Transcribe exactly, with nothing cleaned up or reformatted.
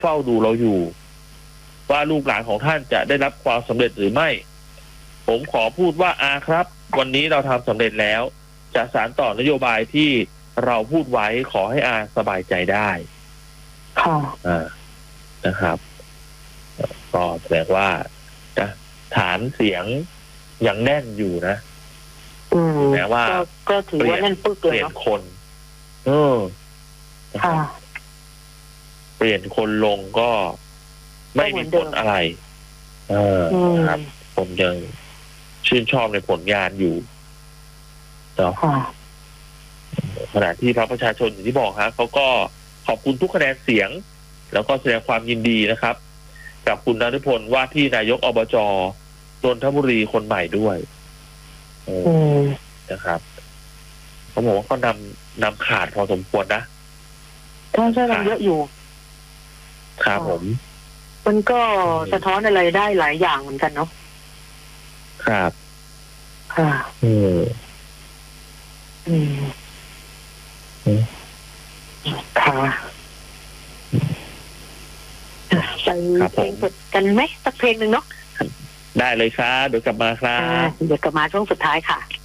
เฝ้าดูเราอยู่ว่าลูกหลานของท่านจะได้รับความสำเร็จหรือไม่ผมขอพูดว่าอาครับวันนี้เราทำสำเร็จแล้วจะสานต่อนโยบายที่เราพูดไว้ขอให้อาสบายใจได้ค่ะอ่านะครับก็แสดงว่าฐานเสียงยังแน่นอยู่นะแม้ว่าก็ถือว่าแน่นปึ๊กเลยเปลี่ยนคนเออค่ะเปลี่ยนคนลงก็ไม่มีผลอะไรเออครับผมยังชื่นชอบในผลงานอยู่เนาะขณะที่พรรคประชาชนอย่างที่บอกฮะเขาก็ขอบคุณทุกคะแนนเสียงแล้วก็แสดงความยินดีนะครับกับคุณณฤพลว่าที่นายกอบจ.นนทบุรีคนใหม่ด้วยนะครับเขาบอกว่าก็นำนำขาดพอสมควรนะใช่ใช่มันเยอะอยู่ครับผมมันก็สะท้อนอะไรได้หลายอย่างเหมือนกันเนาะครับค่ะอืมอืมค่ะไปเพลงสดกันไหมสักเพลงหนึ่งเนาะได้เลยครับเดี๋ยวกลับมาครับเดี๋ยวกลับมาช่วงสุดท้ายค่ะ